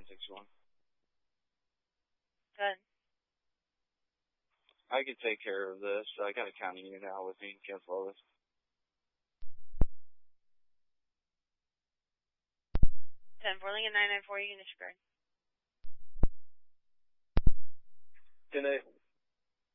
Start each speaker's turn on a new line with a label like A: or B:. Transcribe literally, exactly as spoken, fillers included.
A: nine six one.
B: Good.
A: I could take care of this. I got a county unit out with me in Kansas Lois.
B: ten four Lincoln nine nine four, Unishburg.
A: ten eight.